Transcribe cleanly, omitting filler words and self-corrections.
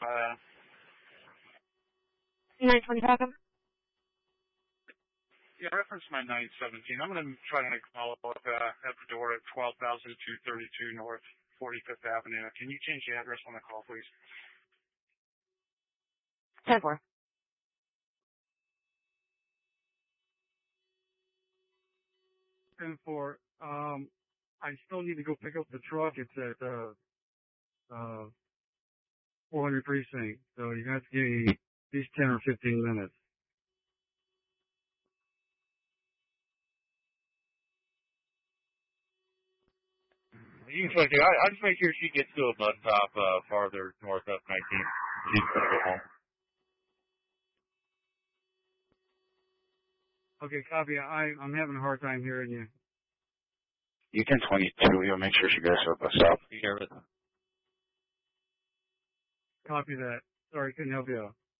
925. Yeah, reference my 917. I'm going to try to make a call at the door at 12,232 North 45th Avenue. Can you change the address on the call, please? 10-4. 10-4. I still need to go pick up the truck. It's at 400 Precinct. So you have to give me at least 10 or 15 minutes. You can check it. I just make sure she gets to a bus stop farther north up 19th. She's going to go home. Okay, copy. I'm having a hard time hearing you. You 1022. You'll make sure she goes to a bus stop. You hear it? Copy that. Sorry, couldn't help you out.